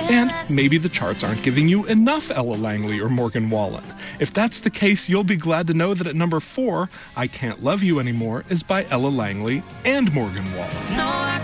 And maybe the charts aren't giving you enough Ella Langley or Morgan Wallen. If that's the case, you'll be glad to know that at number 4, I Can't Love You Anymore is by Ella Langley and Morgan Wallen. No, I